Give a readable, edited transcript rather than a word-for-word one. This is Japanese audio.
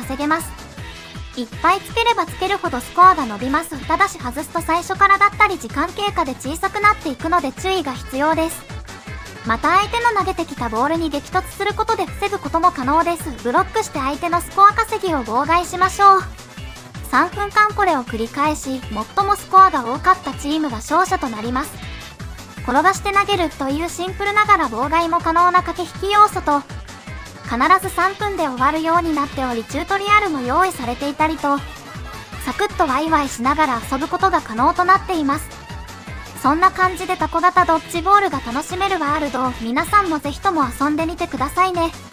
稼げます。いっぱいつければつけるほどスコアが伸びます。ただし外すと最初からだったり時間経過で小さくなっていくので注意が必要です。また相手の投げてきたボールに激突することで防ぐことも可能です。ブロックして相手のスコア稼ぎを妨害しましょう。3分間これを繰り返し、最もスコアが多かったチームが勝者となります。転がして投げるというシンプルながら妨害も可能な駆け引き要素と、必ず3分で終わるようになっておりチュートリアルも用意されていたりと、サクッとワイワイしながら遊ぶことが可能となっています。そんな感じでタコ型ドッジボールが楽しめるワールドを皆さんもぜひとも遊んでみてくださいね。